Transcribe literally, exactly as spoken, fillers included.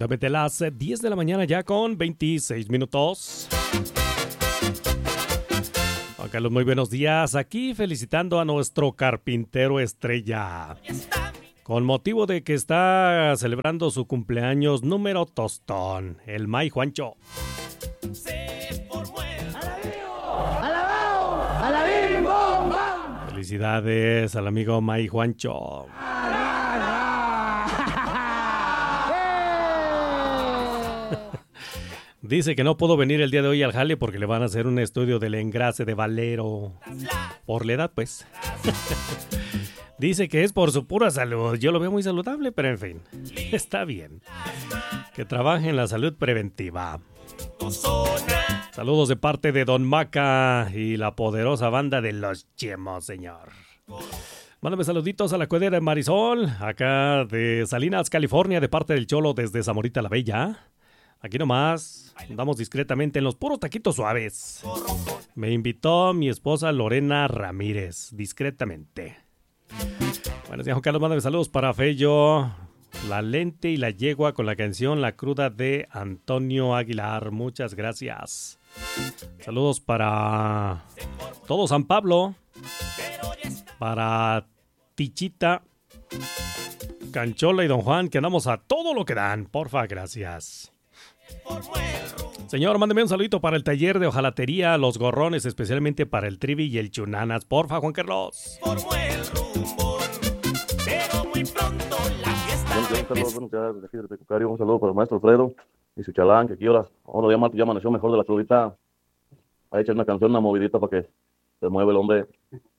exactamente las diez de la mañana ya con veintiséis minutos. Juan Carlos, muy buenos días. Aquí felicitando a nuestro carpintero estrella. Con motivo de que está celebrando su cumpleaños número tostón, el May Juancho. Felicidades al amigo May Juancho. Dice que no pudo venir el día de hoy al jale porque le van a hacer un estudio del engrase de Valero. Por la edad, pues. Dice que es por su pura salud. Yo lo veo muy saludable, pero en fin, está bien. Que trabaje en la salud preventiva. Saludos de parte de Don Maca y la poderosa banda de Los Chemos, señor. Mándame saluditos a la cuadra de Marisol, acá de Salinas, California, de parte del Cholo desde Zamorita la Bella. Aquí nomás, andamos discretamente en los puros taquitos suaves. Me invitó mi esposa Lorena Ramírez, discretamente. Buenos días, Juan Carlos, mándame saludos para Fello, La Lente y la Yegua con la canción La Cruda de Antonio Aguilar. Muchas gracias. Saludos para todo San Pablo, para Tichita, Canchola y Don Juan, que andamos a todo lo que dan. Porfa, gracias. Señor, mándeme un saludito para el taller de hojalatería Los Gorrones, especialmente para el Trivi y el Chunanas. Porfa, Juan Carlos. Buenos días, Carlos. Buenos días, desde aquí de Tecucario. Un saludo para el maestro Alfredo y su chalán, que aquí ahora, otro día más ya amaneció mejor de la crudita. Va a echar una canción, una movidita para que se mueva el hombre.